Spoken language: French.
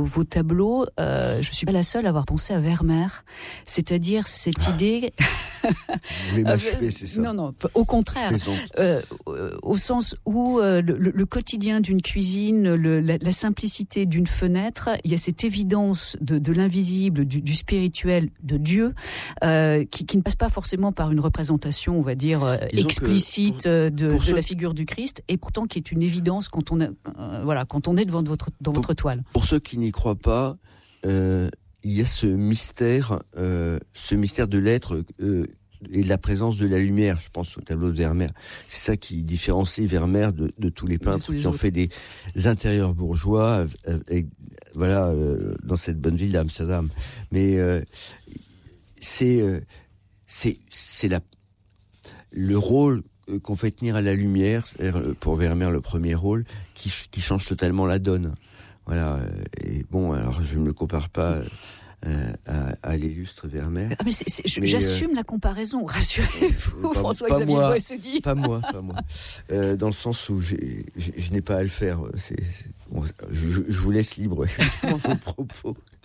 vos tableaux, je suis pas la seule à avoir pensé à Vermeer, c'est-à-dire cette idée. Vous voulez m'achever, c'est ça? Non, au contraire, au sens où le quotidien d'une cuisine, la simplicité d'une fenêtre, il y a cette évidence de l'invisible, du spirituel, de Dieu, qui ne passe pas forcément par une représentation, on va dire, explicite de la figure du Christ, et pourtant qui est une évidence quand on est devant votre toile. Pour ceux qui n'y croient pas, il y a ce mystère de l'être et de la présence de la lumière. Je pense au tableau de Vermeer. C'est ça qui différencie Vermeer de tous les peintres qui ont fait des intérieurs bourgeois, dans cette bonne ville d'Amsterdam. Mais c'est le rôle qu'on fait tenir à la lumière, c'est-à-dire pour Vermeer le premier rôle, qui change totalement la donne. Voilà. Et bon, alors je ne me compare pas à l'illustre Vermeer. Ah mais j'assume la comparaison, rassurez-vous, François-Xavier Boissody. Pas moi. Dans le sens où je n'ai pas à le faire. Je vous laisse libre dans vos propos.